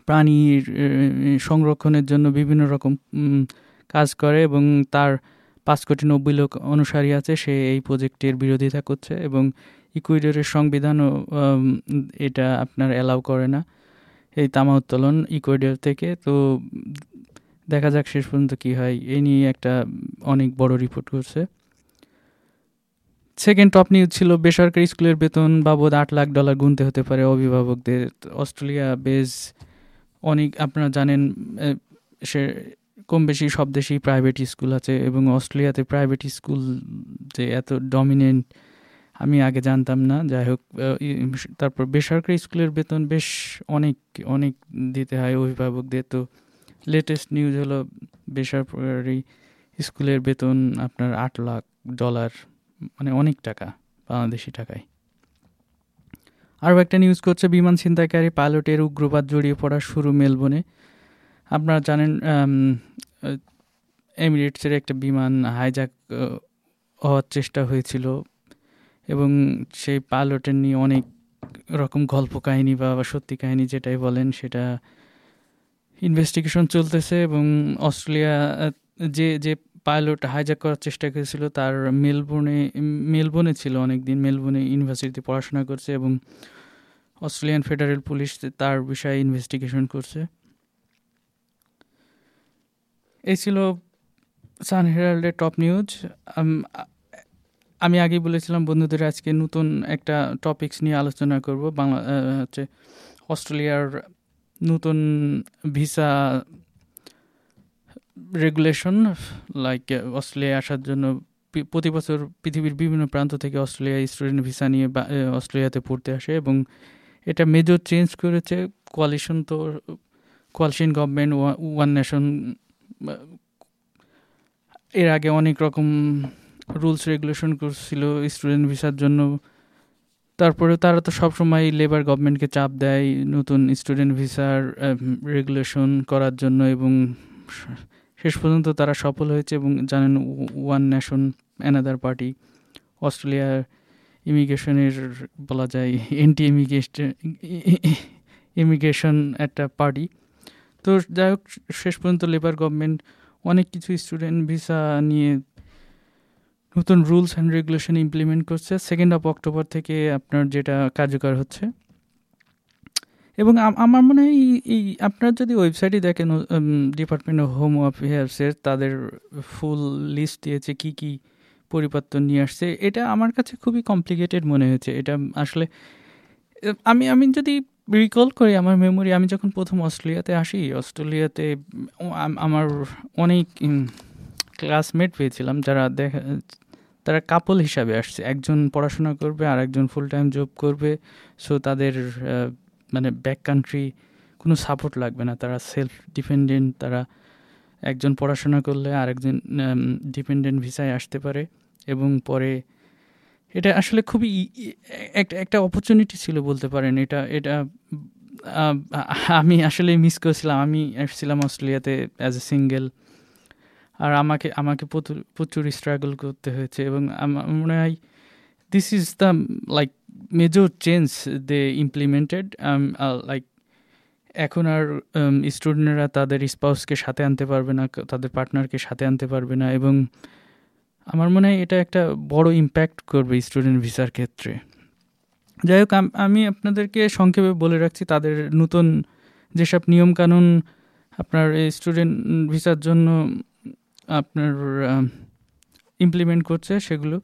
প্রাণীর সংরক্ষণের জন্য বিভিন্ন রকম কাজ করে এবং তার 5,90,00,000 অনুসারী আছে। সে এই প্রজেক্টের বিরোধিতা করছে এবং ইকুয়েডরের সংবিধানও এটা আপনার অ্যালাউ করে না এই তামা উত্তোলন ইকুয়েডর থেকে। তো দেখা যাক শেষ পর্যন্ত কী হয়। এই নিয়ে একটা অনেক বড় রিপোর্ট করছে। সেকেন্ড টপ নিউজ ছিল বেসরকারি স্কুলের বেতন বাবদ $8 লাখ গুনতে হতে পারে অভিভাবকদের। অস্ট্রেলিয়া বেশ অনেক আপনারা জানেন সে কম বেশি সব দেশেই প্রাইভেট স্কুল আছে এবং অস্ট্রেলিয়াতে প্রাইভেট স্কুল যে এত ডমিনেন্ট আমি আগে জানতাম না। যাই হোক, তারপর বেসরকারি স্কুলের বেতন বেশ অনেক অনেক দিতে হয় অভিভাবকদের। তো লেটেস্ট নিউজ হলো বেসরকারি স্কুলের বেতন আপনার $8 লাখ, মানে অনেক টাকা বাংলাদেশি টাকায়। আরও একটা নিউজ করছে বিমান ছিনতাইকারী পাইলটের উগ্রবাদ জড়িয়ে পড়া শুরু মেলবোর্নে। আপনারা জানেন এমিরেটসের একটা বিমান হাইজ্যাক হওয়ার চেষ্টা হয়েছিল এবং সেই পাইলটের নিয়ে অনেক রকম গল্প কাহিনী বা সত্যি কাহিনী যেটাই বলেন সেটা ইনভেস্টিগেশন চলতেছে। এবং অস্ট্রেলিয়া যে পাইলট হাইজ্যাক করার চেষ্টা করেছিল তার মেলবোর্নে ছিল অনেকদিন, মেলবোর্নে ইউনিভার্সিটিতে পড়াশোনা করছে এবং অস্ট্রেলিয়ান ফেডারেল পুলিশ তার বিষয়ে ইনভেস্টিগেশন করছে। এই ছিল সান হেরাল্ডের টপ নিউজ। আমি আগেই বলেছিলাম বন্ধুদের আজকে নতুন একটা টপিকস নিয়ে আলোচনা করব। হচ্ছে অস্ট্রেলিয়ার নতুন ভিসা রেগুলেশন। লাইক অস্ট্রেলিয়ায় আসার জন্য প্রতি বছর পৃথিবীর বিভিন্ন প্রান্ত থেকে অস্ট্রেলিয়ায় স্টুডেন্ট ভিসা নিয়ে অস্ট্রেলিয়াতে পড়তে আসে এবং এটা মেজর চেঞ্জ করেছে কোয়ালিশন গভর্নমেন্ট, ওয়ান নেশন। এর আগে অনেক রকম রুলস রেগুলেশন করছিল স্টুডেন্ট ভিসার জন্য। তারপরে তারা তো সবসময় লেবার গভর্নমেন্টকে চাপ দেয় নতুন স্টুডেন্ট ভিসার রেগুলেশন করার জন্য এবং শেষ পর্যন্ত তারা সফল হয়েছে। এবং জানেন ওয়ান নেশন অ্যানাদার পার্টি অস্ট্রেলিয়ার ইমিগ্রেশনের বলা যায় এন্টি ইমিগ্রেশন একটা পার্টি। তো যাই হোক, শেষ পর্যন্ত লেবার গভর্নমেন্ট অনেক কিছু স্টুডেন্ট ভিসা নিয়ে নতুন রুলস অ্যান্ড রেগুলেশন ইমপ্লিমেন্ট করছে 2 অক্টোবর থেকে আপনার যেটা কার্যকর হচ্ছে। এবং আমার মনে হয় এই আপনারা যদি ওয়েবসাইটে দেখেন ডিপার্টমেন্ট অফ হোম অ্যাফেয়ার্সের তাদের ফুল লিস্ট দিয়েছে কি কি পরিবর্তন নিয়ে আসছে। এটা আমার কাছে খুবই কমপ্লিকেটেড মনে হয়েছে। এটা আসলে আমি যদি রিকল করি আমার মেমোরি, আমি যখন প্রথম অস্ট্রেলিয়াতে আসি, অস্ট্রেলিয়াতে আমার অনেক ক্লাসমেট পেয়েছিলাম যারা তারা কাপল হিসাবে আসছে। একজন পড়াশোনা করবে আর একজন ফুল টাইম জব করবে। সো তাদের মানে ব্যাক কান্ট্রি কোনো সাপোর্ট লাগবে না, তারা সেলফ ডিপেন্ডেন্ট। তারা একজন পড়াশোনা করলে আর একজন ডিপেন্ডেন্ট ভিসায় আসতে পারে। এবং পরে এটা আসলে খুবই একটা অপরচুনিটি ছিল বলতে পারেন। এটা আমি আসলে মিস করেছিলাম। আমি এসেছিলাম অস্ট্রেলিয়াতে অ্যাজ এ সিঙ্গেল, আর আমাকে প্রচুর স্ট্রাগল করতে হয়েছে। এবং আমার মনে হয় this is the like major change they implemented. Like এখন আর স্টুডেন্টরা তাদের স্পাউসকে সাথে আনতে পারবে না, তাদের পার্টনারকে সাথে আনতে পারবে না। এবং আমার মনে হয় এটা একটা বড় ইম্প্যাক্ট করবে স্টুডেন্ট ভিসার ক্ষেত্রে। যাই হোক, আমি আপনাদেরকে সংক্ষেপে বলে রাখছি তাদের নতুন যেসব নিয়মকানুন আপনার স্টুডেন্ট ভিসার জন্য আপনার ইমপ্লিমেন্ট করছে সেগুলো।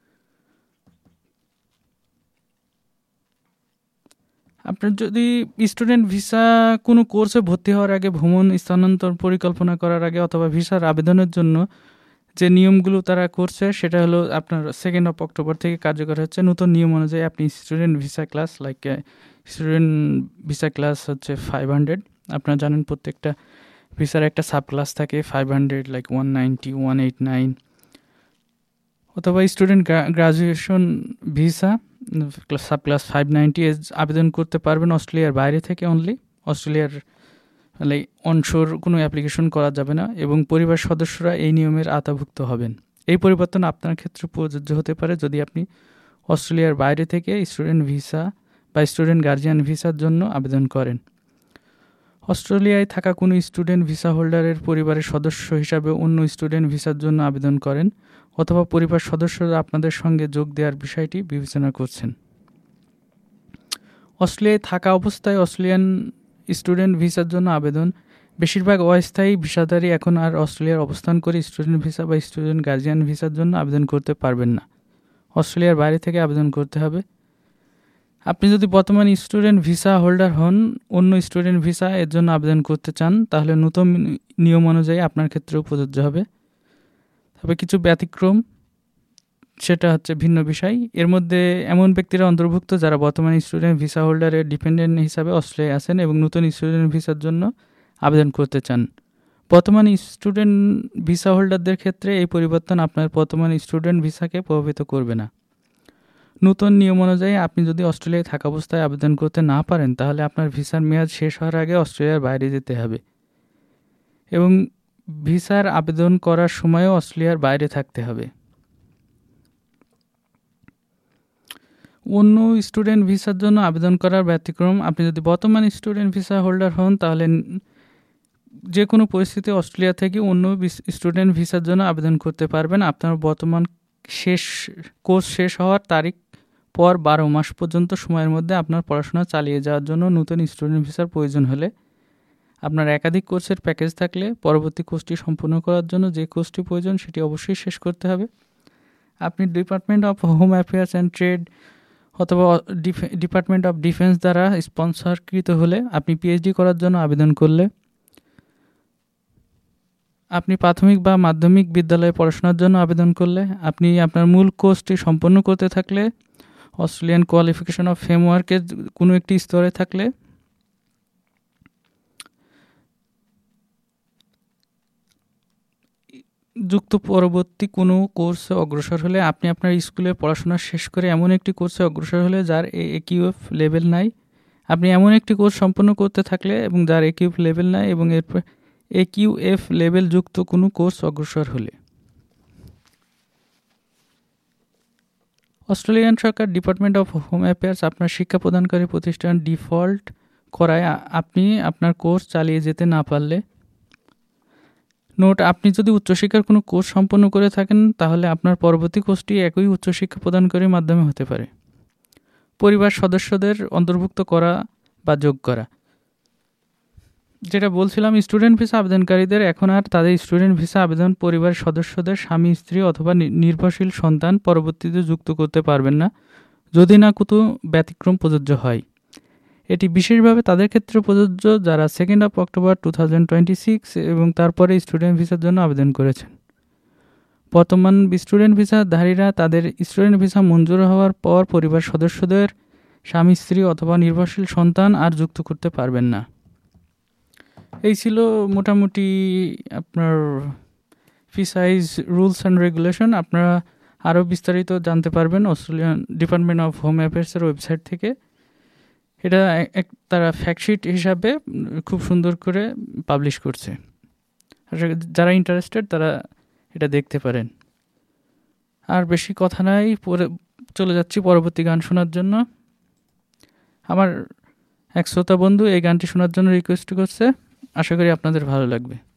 আপনার যদি স্টুডেন্ট ভিসা কোনো কোর্সে ভর্তি হওয়ার আগে, ভ্রমণ স্থানান্তর পরিকল্পনা করার আগে অথবা ভিসার আবেদনের জন্য যে নিয়মগুলো তারা করছে সেটা হলো আপনার 2 অক্টোবর থেকে কার্যকর হচ্ছে। নতুন নিয়ম অনুযায়ী আপনি student visa class student visa class হচ্ছে 500। আপনারা জানেন প্রত্যেকটা ভিসার একটা সাব ক্লাস থাকে 500, লাইক 190, 189। অথবা student graduation visa sub class 590 আবেদন করতে পারবেন অস্ট্রেলিয়ার বাইরে থেকে অনলি। অস্ট্রেলিয়ার লাইক অনশোর কোনো অ্যাপ্লিকেশন করা যাবে না এবং পরিবার সদস্যরা এই নিয়মের আওতাভুক্ত হবেন। এই পরিবর্তন আপনার ক্ষেত্রে প্রযোজ্য হতে পারে যদি আপনি অস্ট্রেলিয়ার বাইরে থেকে স্টুডেন্ট ভিসা বা স্টুডেন্ট গার্জিয়ান ভিসার জন্য আবেদন করেন। অস্ট্রেলিয়ায় থাকা কোনো স্টুডেন্ট ভিসা হোল্ডারের পরিবারের সদস্য হিসাবে অন্য স্টুডেন্ট ভিসার জন্য আবেদন করেন অথবা পরিবার সদস্যরা আপনাদের সঙ্গে যোগ দেওয়ার বিষয়টি বিবেচনা করছেন। অস্ট্রেলিয়ায় থাকা অবস্থায় অস্ট্রেলিয়ান স্টুডেন্ট ভিসার জন্য আবেদন। বেশিরভাগ অস্থায়ী ভিসাধারী এখন আর অস্ট্রেলিয়ার অবস্থান করে স্টুডেন্ট ভিসা বা স্টুডেন্ট গার্জিয়ান ভিসার জন্য আবেদন করতে পারবেন না। অস্ট্রেলিয়ার বাইরে থেকে আবেদন করতে হবে। আপনি যদি বর্তমান স্টুডেন্ট ভিসা হোল্ডার হন, অন্য স্টুডেন্ট ভিসা এর জন্য আবেদন করতে চান, তাহলে নতুন নিয়ম অনুযায়ী আপনার ক্ষেত্রেও প্রযোজ্য হবে। তবে কিছু ব্যতিক্রম, সেটা হচ্ছে ভিন্ন বিষয়। এর মধ্যে এমন ব্যক্তিরা অন্তর্ভুক্ত যারা বর্তমান স্টুডেন্ট ভিসা হোল্ডারের ডিপেন্ডেন্ট হিসাবে অস্ট্রেলিয়ায় আছেন এবং নতুন স্টুডেন্ট ভিসার জন্য আবেদন করতে চান। বর্তমান স্টুডেন্ট ভিসা হোল্ডারদের ক্ষেত্রে এই পরিবর্তন আপনার বর্তমান স্টুডেন্ট ভিসাকে প্রভাবিত করবে না। নতুন নিয়ম অনুযায়ী আপনি যদি অস্ট্রেলিয়ায় থাকা অবস্থায় আবেদন করতে না পারেন, তাহলে আপনার ভিসার মেয়াদ শেষ হওয়ার আগে অস্ট্রেলিয়ার বাইরে যেতে হবে এবং ভিসার আবেদন করার সময়ও অস্ট্রেলিয়ার বাইরে থাকতে হবে। অন্য স্টুডেন্ট ভিসার জন্য আবেদন করার ব্যতিক্রম, আপনি যদি বর্তমান স্টুডেন্ট ভিসা হোল্ডার হন, তাহলে যে কোনো পরিস্থিতি অস্ট্রেলিয়া থেকে অন্য স্টুডেন্ট ভিসার জন্য আবেদন করতে পারবেন। আপনার বর্তমান কোর্স শেষ হওয়ার তারিখ পর 12 মাস পর্যন্ত সময়ের মধ্যে আপনার পড়াশোনা চালিয়ে যাওয়ার জন্য নতুন স্টুডেন্ট ভিসার প্রয়োজন হলে, আপনার একাধিক কোর্সের প্যাকেজ থাকলে পরবর্তী কোর্সটি সম্পূর্ণ করার জন্য যে কোর্সটি প্রয়োজন সেটি অবশ্যই শেষ করতে হবে। আপনি department of home affairs and trade অথবা ডিপার্টমেন্ট অফ ডিফেন্স দ্বারা স্পন্সরকৃত হলে, আপনি পিএইচডি করার জন্য আবেদন করলে, আপনি প্রাথমিক বা মাধ্যমিক বিদ্যালয়ে পড়াশোনার জন্য আবেদন করলে, আপনি আপনার মূল কোর্সটি সম্পন্ন করতে থাকলে, অস্ট্রেলিয়ান কোয়ালিফিকেশন অফ ফ্রেমওয়ার্কের কোনো একটি স্তরে থাকলে, যুক্ত পরবর্তী কোনো কোর্সে অগ্রসর হলে, আপনি আপনার স্কুলের পড়াশোনা শেষ করে এমন একটি কোর্সে অগ্রসর হলে যার একিউএফ লেভেল নাই, আপনি এমন একটি কোর্স সম্পন্ন করতে থাকলে এবং যার একিউএফ লেভেল নাই এবং এরপর একিউএফ লেভেল যুক্ত কোনো কোর্স অগ্রসর হলে। Australian Sarkar department of home affairs আপনার শিক্ষা প্রদানকারী প্রতিষ্ঠান ডিফল্ট করায় আপনি আপনার কোর্স চালিয়ে যেতে না পারলে, নোট, আপনি যদি উচ্চশিক্ষার কোনো কোর্স সম্পন্ন করে থাকেন তাহলে আপনার পরবর্তী কোর্সটি একই উচ্চশিক্ষা প্রদানকারীর মাধ্যমে হতে পারে। পরিবার সদস্যদের অন্তর্ভুক্ত করা বা যোগ করা, যেটা বলছিলাম, স্টুডেন্ট ভিসা আবেদনকারীদের এখন আর তাদের স্টুডেন্ট ভিসা আবেদন পরিবারের সদস্যদের স্বামী, স্ত্রী অথবা নির্ভরশীল সন্তান পরবর্তীতে যুক্ত করতে পারবেন না, যদি না কোনো ব্যতিক্রম প্রযোজ্য হয়। এটি বিশেষভাবে তাদের ক্ষেত্রে প্রযোজ্য যারা 2 অক্টোবর 2026 এবং তারপরে স্টুডেন্ট ভিসার জন্য আবেদন করেছেন। বর্তমান স্টুডেন্ট ভিসাধারীরা তাদের স্টুডেন্ট ভিসা মঞ্জুর হওয়ার পর পরিবার সদস্যদের স্বামী, স্ত্রী অথবা নির্ভরশীল সন্তান আর যুক্ত করতে পারবেন না। এই ছিল মোটামুটি আপনার ভিসাইজ রুলস অ্যান্ড রেগুলেশন। আপনারা আরও বিস্তারিত জানতে পারবেন Australian department of home অ্যাফেয়ার্সের website থেকে। এটা তারা ফ্যাক্টশিট হিসাবে খুব সুন্দর করে পাবলিশ করছে। যারা ইন্টারেস্টেড তারা এটা দেখতে পারেন। আর বেশি কথা নাই, চলে যাচ্ছি পরবর্তী গান শোনার জন্য। আমার এক শ্রোতা বন্ধু এই গানটি শোনার জন্য রিকোয়েস্ট করছে, আশা করি আপনাদের ভালো লাগবে।